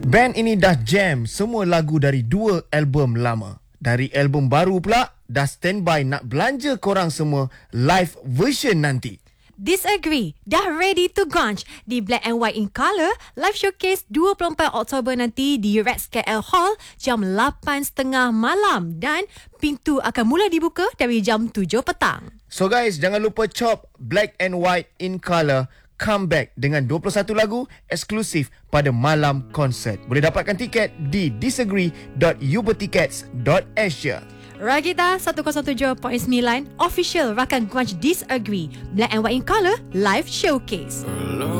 Band ini dah jam semua lagu dari 2 album lama. Dari album baru pula, dah standby nak belanja korang semua live version nanti. Disagree dah ready to launch di Black and White in Colour live showcase 24 Oktober nanti di Rex KL Hall jam 8.30 malam dan pintu akan mula dibuka dari jam 7 petang. So guys, jangan lupa cop Black and White in Colour comeback dengan 21 lagu eksklusif pada malam konsert. Boleh dapatkan tiket di disagree.ubertickets.asia. Ragita 107.9 official rakan grunge Disagree Black and White in Colour live showcase.